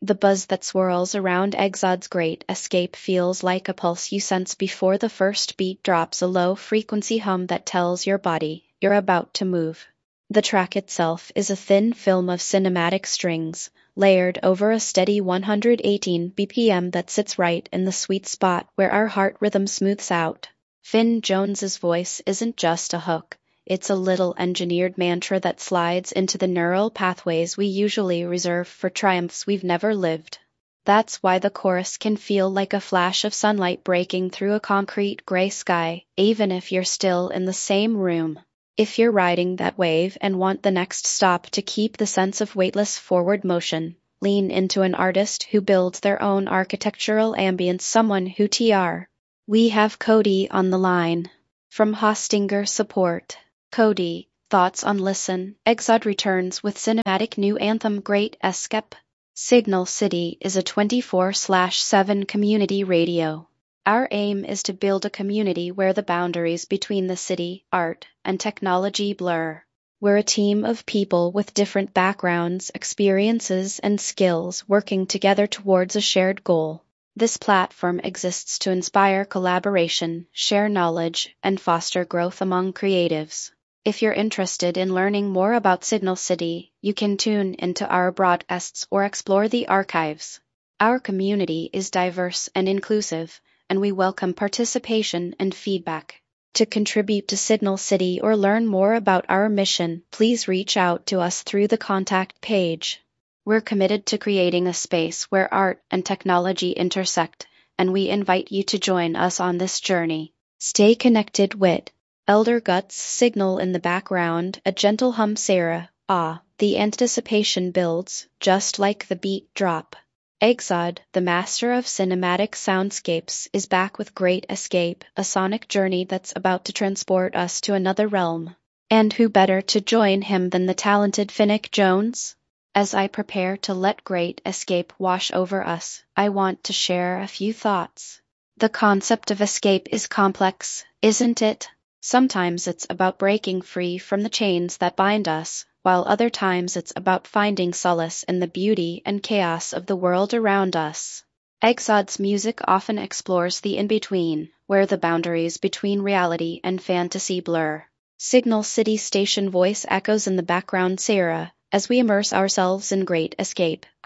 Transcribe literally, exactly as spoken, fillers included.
The buzz that swirls around Exod's Great Escape feels like a pulse you sense before the first beat drops, a low-frequency hum that tells your body you're about to move. The track itself is a thin film of cinematic strings, layered over a steady one hundred eighteen B P M that sits right in the sweet spot where our heart rhythm smooths out. Finn Jones's voice isn't just a hook. It's a little engineered mantra that slides into the neural pathways we usually reserve for triumphs we've never lived. That's why the chorus can feel like a flash of sunlight breaking through a concrete gray sky, even if you're still in the same room. If you're riding that wave and want the next stop to keep the sense of weightless forward motion, lean into an artist who builds their own architectural ambience, someone who T R. We have Cody on the line. From Hostinger Support. Cody, thoughts on Listen. Exod returns with cinematic new anthem Great Escape. Signal City is a twenty-four seven community radio. Our aim is to build a community where the boundaries between the city, art, and technology blur. We're a team of people with different backgrounds, experiences, and skills working together towards a shared goal. This platform exists to inspire collaboration, share knowledge, and foster growth among creatives. If you're interested in learning more about Signal City, you can tune into our broadcasts or explore the archives. Our community is diverse and inclusive, and we welcome participation and feedback. To contribute to Signal City or learn more about our mission, please reach out to us through the contact page. We're committed to creating a space where art and technology intersect, and we invite you to join us on this journey. Stay connected with Elder Guts Signal in the background, a gentle hum Sarah, ah, the anticipation builds, just like the beat drop. Exod, the master of cinematic soundscapes, is back with Great Escape, a sonic journey that's about to transport us to another realm. And who better to join him than the talented Finnick Jones? As I prepare to let Great Escape wash over us, I want to share a few thoughts. The concept of escape is complex, isn't it? Sometimes it's about breaking free from the chains that bind us, while other times it's about finding solace in the beauty and chaos of the world around us. Exod's music often explores the in-between, where the boundaries between reality and fantasy blur. Signal City Station voice echoes in the background Sarah, as we immerse ourselves in Great Escape,